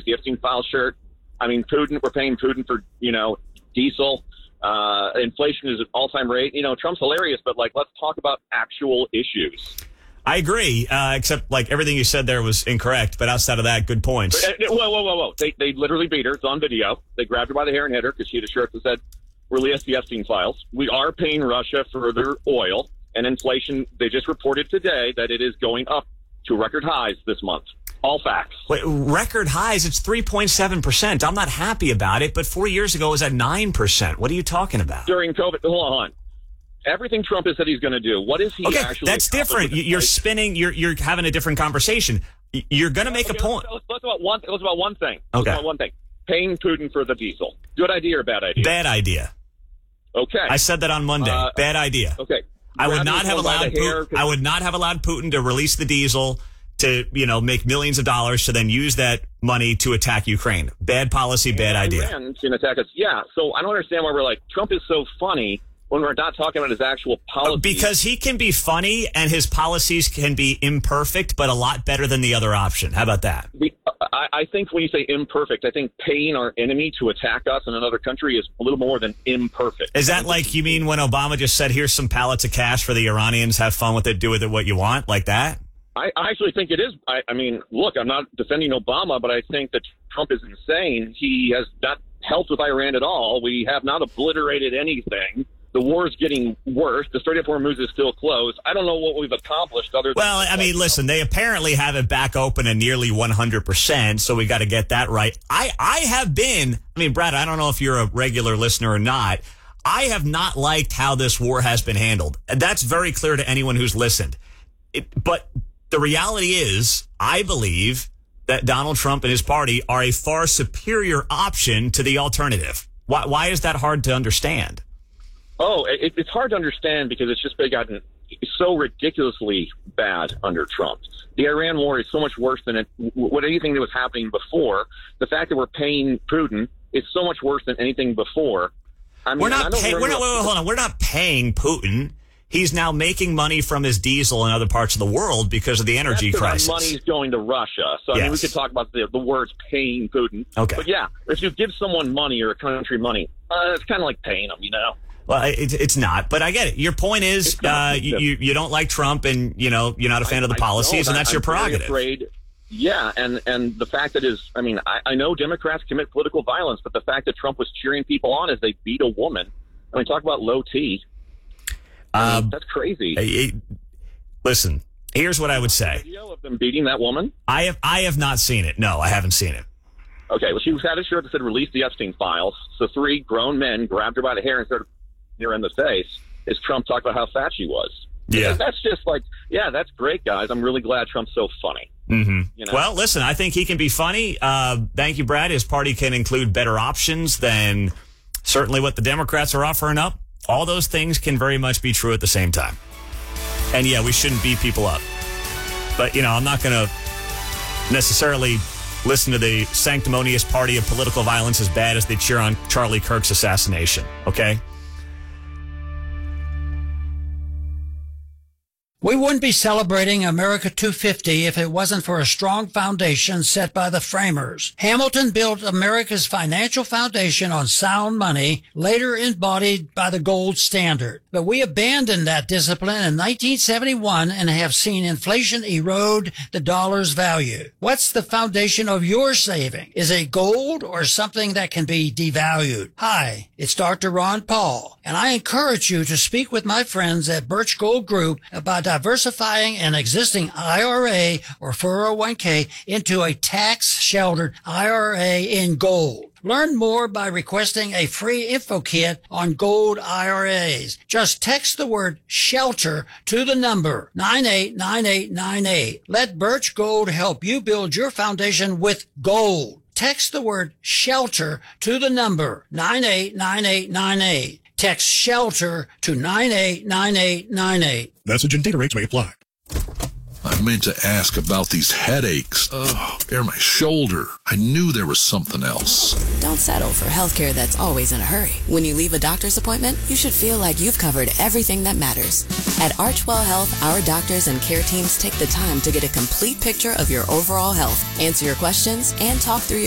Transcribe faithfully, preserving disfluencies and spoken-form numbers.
the Epstein file shirt. I mean, Putin, we're paying Putin for, you know, diesel. Uh, inflation is at all-time rate. You know, Trump's hilarious, but, like, let's talk about actual issues. I agree, uh, except, like, everything you said there was incorrect. But outside of that, good points. Whoa, whoa, whoa, whoa. They, they literally beat her. It's on video. They grabbed her by the hair and hit her because she had a shirt that said, release the Epstein files. We are paying Russia for their oil, and inflation, they just reported today that it is going up to record highs this month. All facts. Wait, record highs, it's three point seven percent. I'm not happy about it, but four years ago it was at nine percent. What are you talking about? During COVID, hold on. Everything Trump has said he's going to do, what is he okay, actually that's different. You're spinning, you're you're having a different conversation. You're going to make okay, a point. Let's, let's, about one, let's about one thing. Okay. Let's about one thing. Paying Putin for the diesel. Good idea or bad idea? Bad idea. Okay. I said that on Monday. Uh, bad idea. Okay. I would not have allowed Putin, I would not have allowed Putin to release the diesel to, you know, make millions of dollars to then use that money to attack Ukraine. Bad policy, bad idea. Iran can attack us. Yeah. So I don't understand why we're like, Trump is so funny when we're not talking about his actual policies. Because he can be funny and his policies can be imperfect, but a lot better than the other option. How about that? We, I, I think when you say imperfect, I think paying our enemy to attack us in another country is a little more than imperfect. Is that like, you mean when Obama just said, here's some pallets of cash for the Iranians, have fun with it, do with it what you want, like that? I, I actually think it is. I, I mean, look, I'm not defending Obama, but I think that Trump is insane. He has not helped with Iran at all. We have not obliterated anything. The war is getting worse. The Strait of Hormuz is still closed. I don't know what we've accomplished other than... Well, I mean, listen, they apparently have it back open at nearly one hundred percent, so we got to get that right. I, I have been, I mean, Brad, I don't know if you're a regular listener or not. I have not liked how this war has been handled. That's very clear to anyone who's listened. It, but the reality is, I believe that Donald Trump and his party are a far superior option to the alternative. Why, why is that hard to understand? Oh, it, it's hard to understand because it's just been gotten so ridiculously bad under Trump. The Iran war is so much worse than it, what anything that was happening before. The fact that we're paying Putin is so much worse than anything before. I mean, we're not paying. We're not. Wait, wait, hold on. We're not paying Putin. He's now making money from his diesel in other parts of the world because of the energy That's crisis. The money's going to Russia. So, I yes. mean, we could talk about the, the words paying Putin. Okay. But, yeah, if you give someone money or a country money, uh, it's kind of like paying them, you know? Well, it, it's not, but I get it. Your point is uh, you, you don't like Trump and, you know, you're not a fan I, of the policies, and that's I'm your prerogative. Afraid. Yeah, and, and the fact that is, I mean, I, I know Democrats commit political violence, but the fact that Trump was cheering people on as they beat a woman, I mean, talk about low T. I mean, um, that's crazy. It, listen, here's what I would say. Video of them beating that woman? I have I have not seen it. No, I haven't seen it. Okay, well, she had a shirt that said release the Epstein files. So three grown men grabbed her by the hair and started her in the face as Trump talked about how fat she was. Yeah. That's just like, yeah, that's great, guys. I'm really glad Trump's so funny. Mm-hmm. You know? Well, listen, I think he can be funny. Uh, thank you, Brad. His party can include better options than certainly what the Democrats are offering up. All those things can very much be true at the same time. And, yeah, we shouldn't beat people up. But, you know, I'm not going to necessarily listen to the sanctimonious party of political violence as bad as they cheer on Charlie Kirk's assassination, okay? We wouldn't be celebrating America two fifty if it wasn't for a strong foundation set by the framers. Hamilton built America's financial foundation on sound money, later embodied by the gold standard. But we abandoned that discipline in nineteen seventy-one and have seen inflation erode the dollar's value. What's the foundation of your saving? Is it gold or something that can be devalued? Hi, it's Doctor Ron Paul, and I encourage you to speak with my friends at Birch Gold Group about diversifying an existing I R A or four oh one k into a tax-sheltered I R A in gold. Learn more by requesting a free info kit on gold I R As. Just text the word SHELTER to the number nine eight nine eight nine eight. Let Birch Gold help you build your foundation with gold. Text the word SHELTER to the number nine eight nine eight nine eight. Text SHELTER to nine eight nine eight nine eight. Message and data rates may apply. I meant to ask about these headaches. Ugh, or my shoulder. I knew there was something else. Don't settle for healthcare that's always in a hurry. When you leave a doctor's appointment, you should feel like you've covered everything that matters. At Archwell Health, our doctors and care teams take the time to get a complete picture of your overall health, answer your questions, and talk through your